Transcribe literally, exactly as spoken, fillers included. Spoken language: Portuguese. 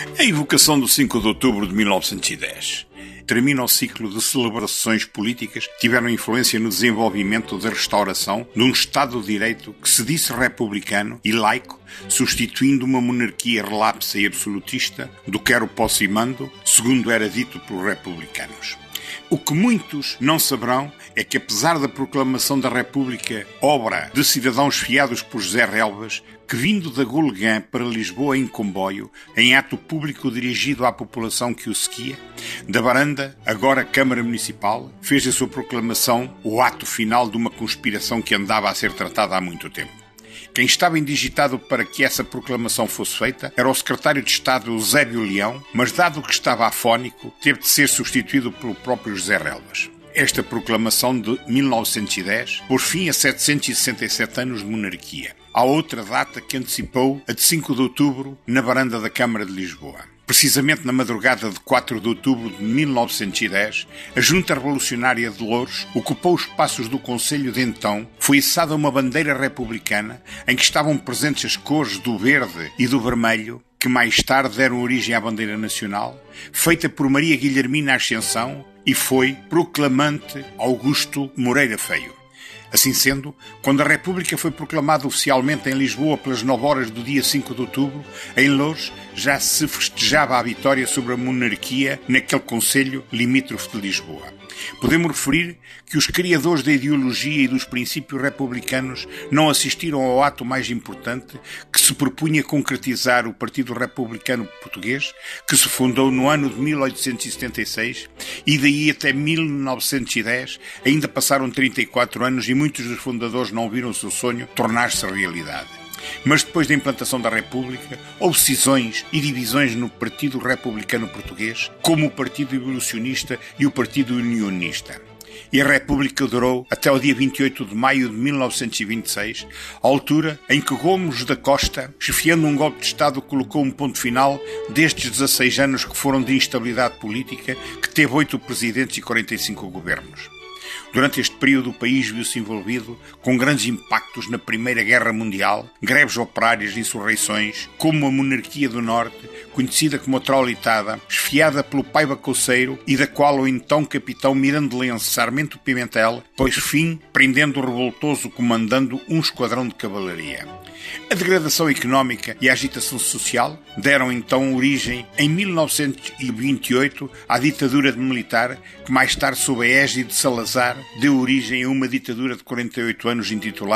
A evocação do cinco de outubro de mil novecentos e dez termina o ciclo de celebrações políticas que tiveram influência no desenvolvimento da restauração de um Estado de Direito que se disse republicano e laico, substituindo uma monarquia relapsa e absolutista do quero, posso e mando, segundo era dito pelos republicanos. O que muitos não saberão é que, apesar da proclamação da República, obra de cidadãos fiados por José Relvas, que vindo da Gulgã para Lisboa em comboio, em ato público dirigido à população que o seguia, da Baranda, agora Câmara Municipal, fez a sua proclamação o ato final de uma conspiração que andava a ser tratada há muito tempo. Quem estava indigitado para que essa proclamação fosse feita era o secretário de Estado Eusébio Leão, mas dado que estava afónico, teve de ser substituído pelo próprio José Relvas. Esta proclamação de mil novecentos e dez pôs fim a setecentos e sessenta e sete anos de monarquia. Há outra data que antecipou a de cinco de outubro na varanda da Câmara de Lisboa. Precisamente na madrugada de quatro de outubro de mil novecentos e dez, a Junta Revolucionária de Louros ocupou os espaços do Conselho de então, foi içada uma bandeira republicana em que estavam presentes as cores do verde e do vermelho, que mais tarde deram origem à bandeira nacional, feita por Maria Guilhermina Ascensão e foi proclamante Augusto Moreira Feio. Assim sendo, quando a República foi proclamada oficialmente em Lisboa pelas nove horas do dia cinco de outubro, em Louros já se festejava a vitória sobre a monarquia naquele concelho limítrofe de Lisboa. Podemos referir que os criadores da ideologia e dos princípios republicanos não assistiram ao ato mais importante que se propunha concretizar o Partido Republicano Português, que se fundou no ano de mil oitocentos e setenta e seis e daí até mil novecentos e dez ainda passaram trinta e quatro anos e muitos dos fundadores não viram o seu sonho tornar-se realidade. Mas depois da implantação da República, houve cisões e divisões no Partido Republicano Português, como o Partido Evolucionista e o Partido Unionista. E a República durou até o dia vinte e oito de maio de mil novecentos e vinte e seis, a altura em que Gomes da Costa, chefiando um golpe de Estado, colocou um ponto final destes dezasseis anos que foram de instabilidade política, que teve oito presidentes e quarenta e cinco governos. Durante este período, o país viu-se envolvido com grandes impactos na Primeira Guerra Mundial, greves operárias, insurreições, como a Monarquia do Norte, conhecida como a Traulitada, esfiada pelo Paiva Coceiro e da qual o então capitão mirandelense Sarmento Pimentel pôs fim, prendendo o revoltoso comandando um esquadrão de cavalaria. A degradação económica e a agitação social deram então origem, em mil novecentos e vinte e oito, à ditadura militar, que mais tarde, sob a égide de Salazar, deu origem a uma ditadura de quarenta e oito anos intitulada